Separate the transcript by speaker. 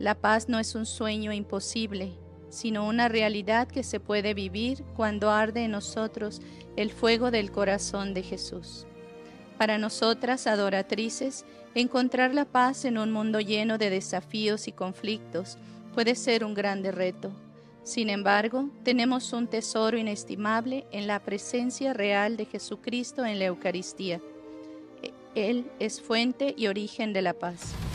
Speaker 1: La paz no es un sueño imposible, sino una realidad que se puede vivir cuando arde en nosotros el fuego del corazón de Jesús. Para nosotras, adoratrices, encontrar la paz en un mundo lleno de desafíos y conflictos puede ser un grande reto. Sin embargo, tenemos un tesoro inestimable en la presencia real de Jesucristo en la Eucaristía. Él es fuente y origen de la paz.